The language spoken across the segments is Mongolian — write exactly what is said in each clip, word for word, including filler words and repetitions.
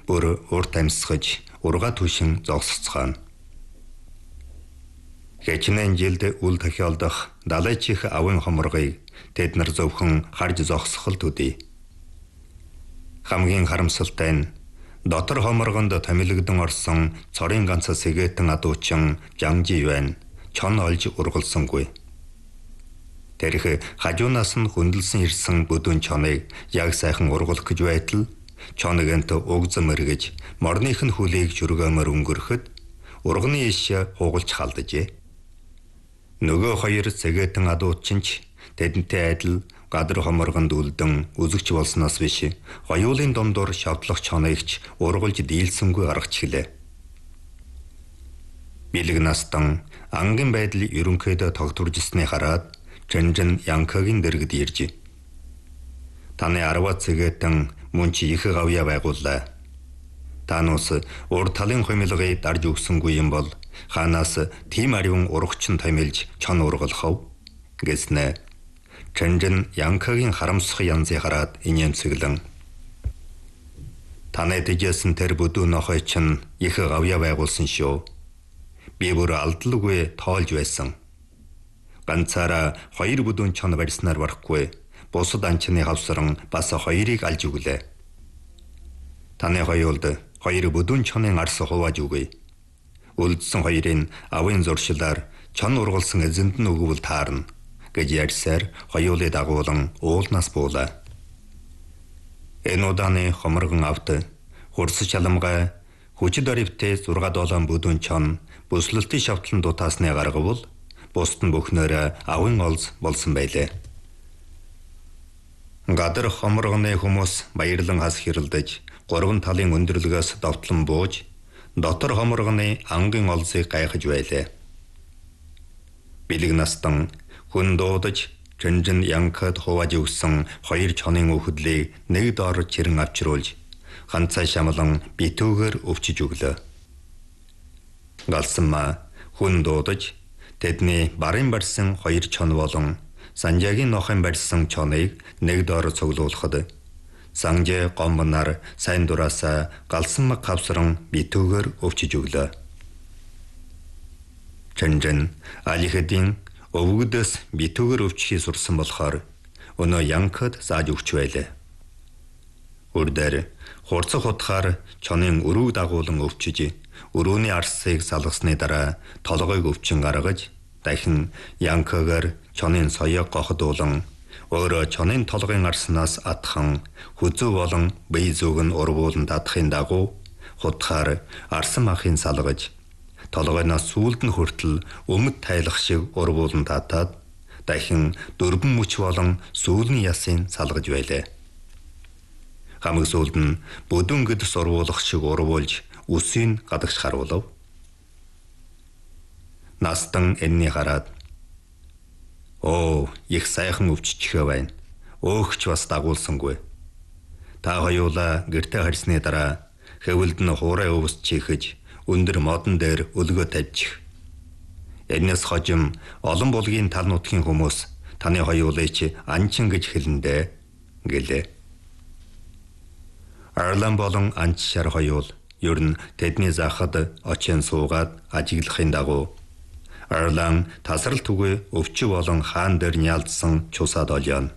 бүр урт амьсгаж ургаа түшин зогсоцгаана. Хэчнээн жилд үл тохиолдох далайчих авын хоморгыг тэд нар зөвхөн харж зогсох л төдий. Хамгийн харамсалтай нь дотор хоморгонд томилогдсон орсон цорын ганц сэгэтэн адуучин Жангжи байна. Чон олж ургалсангүй. Тэрх хажуунаас нь хөндлөсөн ирсэн бүдүүн чоныг яг сайхан ургалах гэж байтал чоногэнт угзам эргэж морных нь хүлийг жургөмөр өнгөрөхөд урганы иш хугалж халджээ. Нөгөө хоёр сэгэтэн адуучин ч тэдэнтэй адил гадар хоморгонд үлдэн үзэгч болсноос биш хоёулын дундуур шавтлах чоногч ургалж дийлсэнгүй гаргачихлээ. Билэг настан ангийн байдал ерөнхийдөө тогтворжсны хараад Чэнжэн Янкагийн дэргэд ирж таны арваад сэгэтэн мөн чи их гавья байгууллаа. Танус урд талын хумилгыг дарж өгсөнгүй юм бол ханаас тийм ариун урагчин томилж чон ургалхав гэснэ. Чэнжэн Янкагийн харамсах янзыг хараад инээмсэглэн таны дэжсэн тэр бүдүүн нохой чинь их гавья байгуулсан шүү. Би бүр алдлгүй тоолж байсан. Ганцаараа хоёр бүдүүн чон барьснаар барахгүй бусад анчны хавсран бас хоёрыг алж өглөө. Таны хоёулд хоёр бүдүүн чонын арс хувааж өгье. Үлдсэн хоёрын авын зуршилаар чон ургалсан эзэнд нь өгвөл таарна гэж ярьсаар хоёулыг дагуулan уулнаас буулаа. Энэ удааны хоморгон авт хурц чаламгай хүчит оривтэй зурга долоон бүдүүн чон бүслэлтийн шавтлан дутаасны гаргавал бусд нь бүхнээр авын олз болсон байлээ. Гадар хоморгоны хүмүүс баярлан хас хэрэлдэж гурван талын өндөрлөгөөс довтлон бууж дотор хоморгоны ангийн олзыг гайхаж байлаа. Билэг настан хүн дуудаж Чэнжэн Янкад хувааж өгсөн хоёр чонын үхдлийг нэг доор чирэн авчруулж ганцаа шамлан битүүгээр өвчиж өглөө. Галсанма хүн дуудаж тэдний барын барьсан хоёр чон болон Санжаагийн нохын барьсан чоныг нэг доор цуглуулахад Санжаа гомбонаар сайн дураасаа галсанмаг хавсран битүүгээр өвчиж өглөө. Чэнжэн алихэдийн өвгөдөөс битүүгээр өвчихийг сурсан болохоор өнөө Янкад зааж өгч байлаа. Үрдээр хурцах утгаар чонын өрөөг дагуулan өвчиж өрөөний арсыг салгасны дараа толгойг өвчин гаргаж дахин Янкагаар чонын соёог гохдуулан өөрөө чонын толгойн арснаас атхан хүзүү болон бие зүг нь урвуулан татахын дагуу хутгаар арсан махын салгаж толгойноос сүүлд нь хүртэл өмд тайлах шиг урвуулан татаад дахин дөрвөн мөч болон сүүлний ясын салгаж байлаа. Хамаг сүүлд нь бүдүүн гэд сурвуулах шиг урвуулж үсийг гадагш харуулв. Настан энэний хараад оо их сайхан өвччихөө байна. Өөхч бас дагуулсангүй. Та хоёулаа гэртээ харсны дараа хэвэлд нь хуурай өвс чихэж өндөр модон дээр өлгөө тавьчих. Энэс хожим олон булгийн тал нутгийн хүмүүс таны хоёулыг анчин гэж хэлэндэ гэлээ. Арлан болон анч шар хоёул ер нь тэдний заахад очин суугаад ажиглахын дагуу Арлан тасрал түгэй өвчө болон хаан дээр нялдсан чусаад олёно.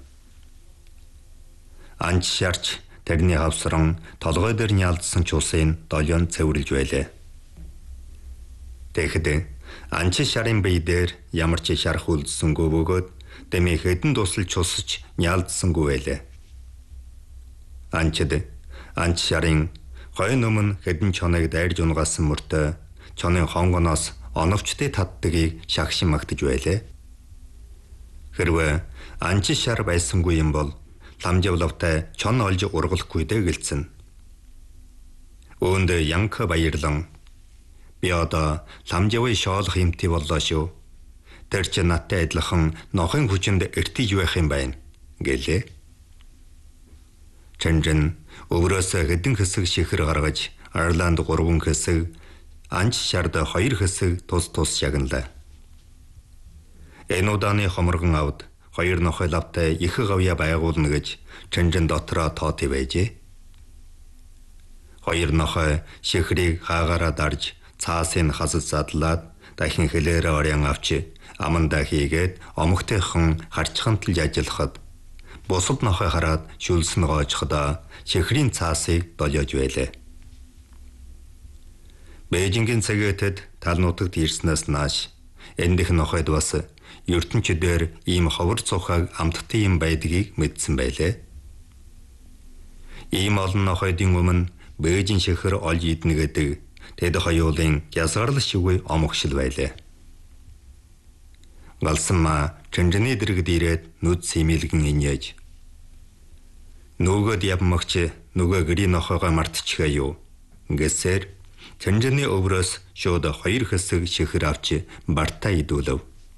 Анч шарч тэрний хавсран толгой дээр нялдсан чусыг долоон цэвэрлж байлаа. Тэгэхэд анч шарын бие дээр ямар ч шарх үлдсэнгүй бөгөөд дэмий хэдэн тусал чусч нялдсангүй байлаа. Анчд анч шарын хойн өмнө хэдэн чоныг дайрж унгасан мөртөө чонын хонгоноос оновчтой татдгийг шагшин магтаж байлаа. Хэрвээ анч шар байсангүй юм бол ламжавлавтай чон олж ургалахгүй дээ гэлцэн. Үүнд Янка баярлан би одоо ламжавын шоолох юмтай боллоо шүү. Тэр чи надтай адилхан нохын хүчинд эртэж байх юм байна гэлээ. Чэнжэн өврөөс хэдэн хэсэг шихэр гаргаж Арланд гурван хэсэг анч шард хоёр хэсэг тус тус шагналаа. Энэ удааны хоморгон авд хоёр нохой лавтай их гавья байгуулна гэж Чэнжэн дотроо тооти байжээ. Хоёр нохой шихрийг хаагаараа дарж цаасыг хасаж задлаад дахин хэлээрээ орон авч амандаа хийгээд омогтойхон харчханталж ажиллахад бусад нохой хараад шүлсэн гоожходоо шихрийн цаасыг долиож байлаа. Бээжингийн цагаатэд тал нутагт ирснээс нааш эндэх нохойд бас ертөнчидээр ийм ховор цухаг амттай юм байдгийг мэдсэн байлээ. Ийм олон нохойдын өмнө Бээжин шихэр олж иднэ гэдэг тэд хоёулын язгарлал шиггүй омогшил байлаа. Галсан ма чэнжэний дэрэгд ирээд нүд симэлгэн инээж. Нүгөд явмагч нүгөө гэрийн нохойгоо мартчихаа юу гэсээр чэнжэний өврөөс шууд хоёр хэсэг шихэр авч бартаа идүүлв.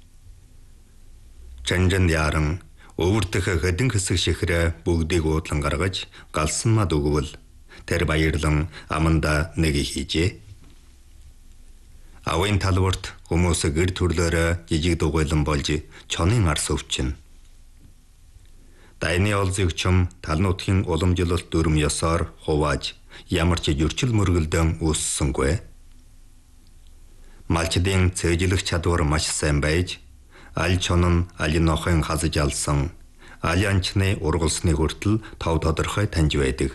Чэнжэн яран өвөртөх хэдэн хэсэг шихрээ бүгдийг уудлан гаргаж галсан мад өгвөл тэр баярлан аманда нэг хийжээ. Авын талбарт хүмүүс гэр төрлөөрөө жижиг дугуйлан болж чонын арс өвчин. Дайны олзэгчм тал нутгийн уламжлалт дүрм ёсоор хувааж ямар ч зөрчил мөргөлдөн үүссэнгүй. Малчдын цээжлэх чадвар маш сайн байж аль чон нь аль нохын хазж алсан аль анчны ургалсны хүртэл тав тодорхой таньж байдаг.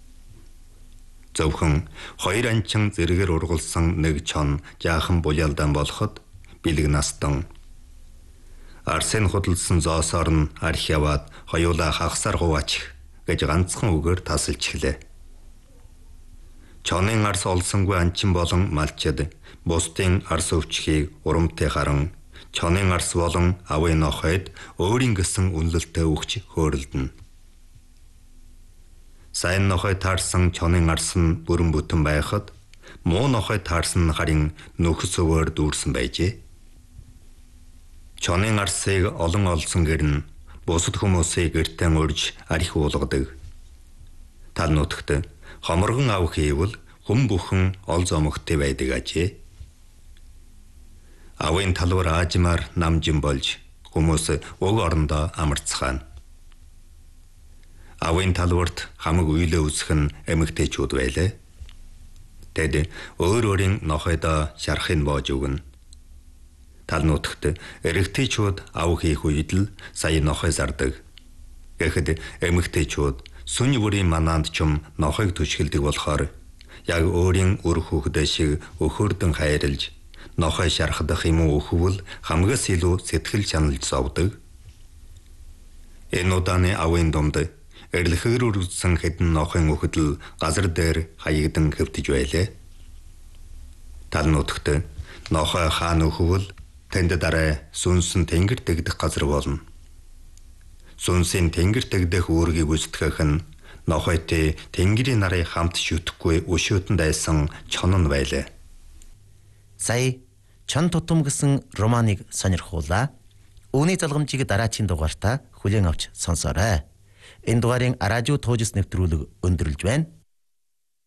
Зөвхөн хоёр анчин зэрэгэр ургалсан нэг чон жаахан булялдан болоход бэлэг настан. Арсен худалсан зоосоор нь арх яваад хоёулаа хагасаар хуваачих гэж ганцхан үгээр тасалчихлээ. Чонын арс олсонгүй анчин болон малчид бусдын арс өвчхийг урамтай харан чонын арс болон авын нохойд өөрийн гэсэн үнэлэлтэд өгч хөөрөлдөнө. Сайн нохой таарсан чонын арс нь бүрэн бүтэн байхад муу нохой таарсан харин нөхөс өвөр дүүрсэн байжээ. Чонын арсыг олон олсон гэрн бусад хүмүүсийг гэртэн урьж арх уулгадаг. Тал нутагт хоморгон ав хийвэл хүм бүхэн ол зомогтой байдаг ажээ. Авын талбар аажмаар намжин болж хүмүүс уг орондоо амарцгаана. Авын талбарт хамаг үйлээ үсэх нь эмэгтэйчүүд байлаа. Тэд өөр өөрийн нохойдоо шарахын боож өгнө. Тал нутагт эрэгтэйчүүд ав хийх үед л сая нохой зардаг. Гэхэд эмэгтэйчүүд сүнь бүрийн манаанд ч юм нохойг түшгэлдэг болохоор яг өөрийн үр хүүхдээ шиг өхөрдөн хайрлж нохой шархдах юм уу өхвөл хамгаас илүү сэтгэл чаналж зовдөг. Энэ удааны авын домд эрлэхээр үргэлжсэн хэдэн нохойн өхөдөл газар дээр хаягдан хэвтэж байлаа. Тал нутагт нохой хаан өхвөл тэнд дараа сүнсэн тэнгэр дэгдэх газар болно. Сүнсийн тэнгэр дэгдэх үүргийг үстгэх нь нохойтой тэнгэрийн нарыг хамт шүтгэхгүй өшөөтөнд айсан чон нь байлаа. Сая чон тутам гэсэн романыг сонирхуулаа. Үүний залгамжийг дараагийн дугаартаа хүлээн авч сонсоорой. Энэ дугаарын радио туужс нэвтрүүлэг өндөрлж байна.